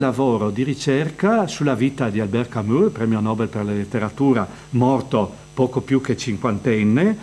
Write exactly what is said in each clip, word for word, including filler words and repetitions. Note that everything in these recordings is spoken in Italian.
lavoro di ricerca sulla vita di Albert Camus, premio Nobel per la letteratura, morto poco più che cinquantenne.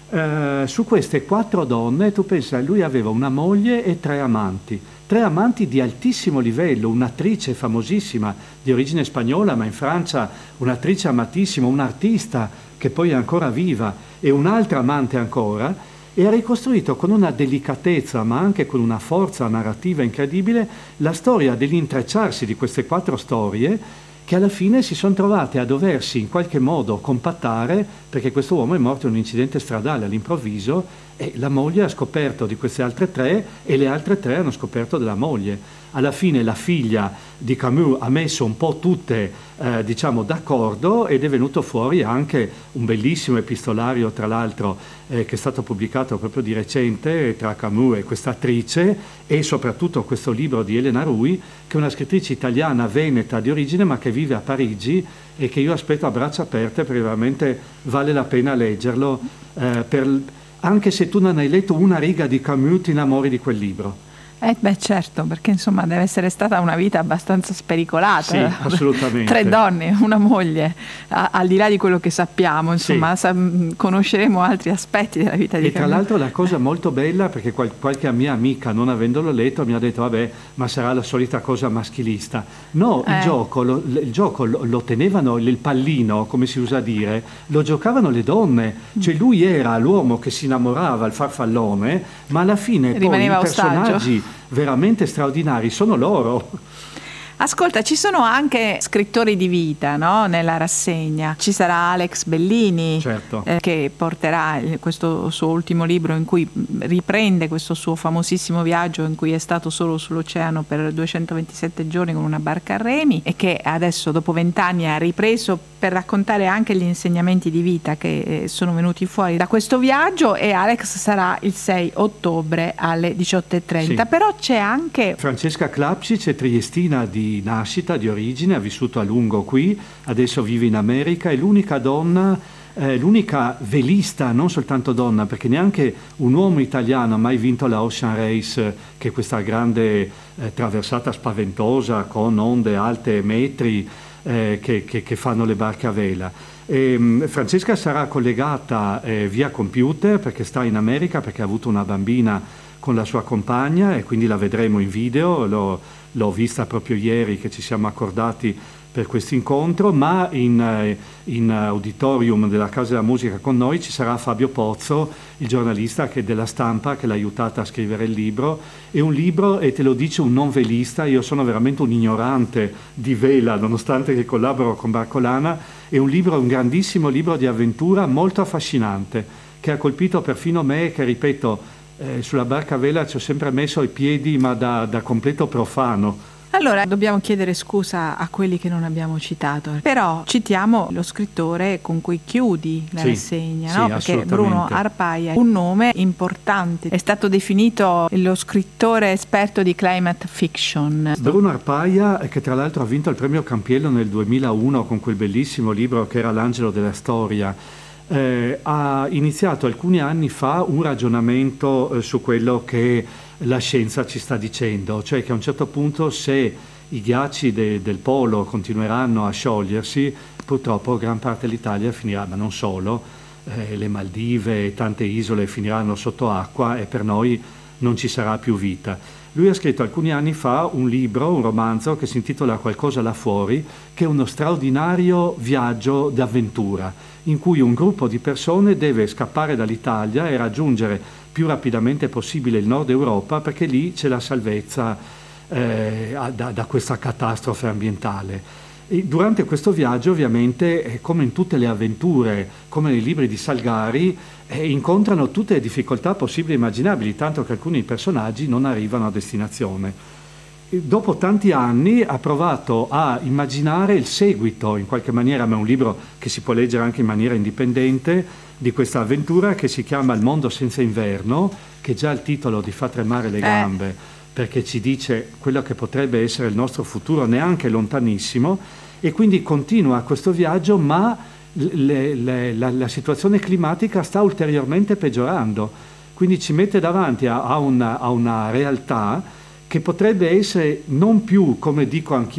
Eh, su queste quattro donne, tu pensa, lui aveva una moglie e tre amanti, tre amanti di altissimo livello, un'attrice famosissima di origine spagnola, ma in Francia un'attrice amatissima, un artista che poi è ancora viva, e un'altra amante ancora, e ha ricostruito con una delicatezza ma anche con una forza narrativa incredibile la storia dell'intrecciarsi di queste quattro storie, che alla fine si sono trovate a doversi in qualche modo compattare, perché questo uomo è morto in un incidente stradale all'improvviso e la moglie ha scoperto di queste altre tre e le altre tre hanno scoperto della moglie. Alla fine la figlia di Camus ha messo un po' tutte eh, diciamo d'accordo, ed è venuto fuori anche un bellissimo epistolario, tra l'altro, eh, che è stato pubblicato proprio di recente tra Camus e questa attrice, e soprattutto questo libro di Elena Rui, che è una scrittrice italiana veneta di origine ma che vive a Parigi e che io aspetto a braccia aperte, perché veramente vale la pena leggerlo, eh, per, anche se tu non hai letto una riga di Camus ti innamori di quel libro. Eh beh certo, perché insomma deve essere stata una vita abbastanza spericolata. Sì, assolutamente. Tre donne, una moglie, a, al di là di quello che sappiamo, insomma, sì. sa, conosceremo altri aspetti della vita di E Camus. tra l'altro la cosa molto bella, perché qual, qualche mia amica, non avendolo letto, mi ha detto vabbè, ma sarà la solita cosa maschilista. No, eh. il gioco, lo, il gioco lo, lo tenevano, il pallino, come si usa dire, lo giocavano le donne. Cioè lui era l'uomo che si innamorava, il farfallone, ma alla fine rimaneva poi i personaggi ostaggio. veramente straordinari sono loro. Ascolta, ci sono anche scrittori di vita, no? Nella rassegna. Ci sarà Alex Bellini, certo. eh, che porterà questo suo ultimo libro in cui riprende questo suo famosissimo viaggio in cui è stato solo sull'oceano per duecentoventisette giorni con una barca a remi, e che adesso dopo vent'anni ha ripreso per raccontare anche gli insegnamenti di vita che sono venuti fuori da questo viaggio. E Alex sarà il sei ottobre alle diciotto e trenta. Sì. Però c'è anche Francesca Klapčić, è triestina di nascita, di origine, ha vissuto a lungo qui, adesso vive in America, è l'unica donna, eh, l'unica velista, non soltanto donna, perché neanche un uomo italiano ha mai vinto la Ocean Race, che è questa grande eh, traversata spaventosa con onde alte metri eh, che, che, che fanno le barche a vela. E, um, Francesca sarà collegata eh, via computer, perché sta in America, perché ha avuto una bambina con la sua compagna, e quindi la vedremo in video. L'ho, l'ho vista proprio ieri che ci siamo accordati per questo incontro, ma in, in auditorium della Casa della Musica con noi ci sarà Fabio Pozzo, il giornalista che della Stampa, che l'ha aiutata a scrivere il libro. È un libro, e te lo dice un non velista, io sono veramente un ignorante di vela, nonostante che collaboro con Barcolana. È un libro, un grandissimo libro di avventura, molto affascinante, che ha colpito perfino me, che ripeto, Eh, sulla barca a vela ci ho sempre messo i piedi, ma da, da completo profano. Allora, dobbiamo chiedere scusa a quelli che non abbiamo citato, però citiamo lo scrittore con cui chiudi la sì, rassegna, sì, no? Perché Bruno Arpaia, un nome importante, è stato definito lo scrittore esperto di climate fiction. Bruno Arpaia, che tra l'altro ha vinto il premio Campiello nel duemilauno con quel bellissimo libro che era L'angelo della storia, Eh, ha iniziato alcuni anni fa un ragionamento eh, su quello che la scienza ci sta dicendo, cioè che a un certo punto, se i ghiacci de, del polo continueranno a sciogliersi, purtroppo gran parte dell'Italia finirà, ma non solo, eh, le Maldive e tante isole finiranno sotto acqua e per noi non ci sarà più vita. Lui ha scritto alcuni anni fa un libro, un romanzo che si intitola Qualcosa là fuori, che è uno straordinario viaggio d'avventura, in cui un gruppo di persone deve scappare dall'Italia e raggiungere più rapidamente possibile il nord Europa, perché lì c'è la salvezza eh, da, da questa catastrofe ambientale. E durante questo viaggio, ovviamente, eh, come in tutte le avventure, come nei libri di Salgari, eh, incontrano tutte le difficoltà possibili e immaginabili, tanto che alcuni personaggi non arrivano a destinazione. Dopo tanti anni ha provato a immaginare il seguito, in qualche maniera, ma è un libro che si può leggere anche in maniera indipendente, di questa avventura che si chiama Il mondo senza inverno, che già il titolo ti fa tremare le gambe, eh. perché ci dice quello che potrebbe essere il nostro futuro neanche lontanissimo, e quindi continua questo viaggio, ma le, le, la, la situazione climatica sta ulteriormente peggiorando, quindi ci mette davanti a, a, una, a una realtà che potrebbe essere non più, come dico anch'io,